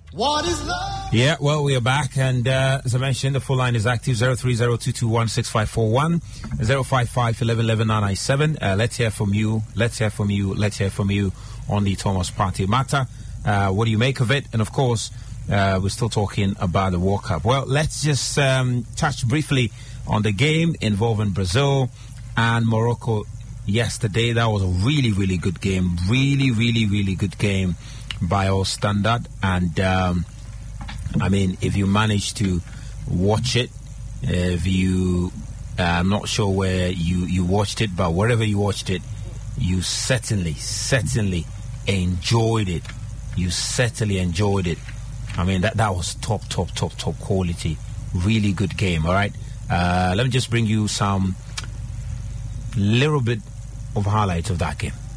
What is love? Yeah, well, we are back, and as I mentioned, the full line is active, 030-221-6541, 055-1111-997. Let's hear from you, let's hear from you on the Thomas Partey matter. What do you make of it? And of course, we're still talking about the World Cup. Well, let's just touch briefly on the game involving Brazil and Morocco yesterday. That was a really, really good game. Really, really, really good game by all standard. And I mean, if you manage to watch it, if you I'm not sure where you watched it, but wherever you watched it, you certainly enjoyed it. You certainly enjoyed it. I mean, that was top quality. Really good game. All right, let me just bring you some little bit of highlights of that game.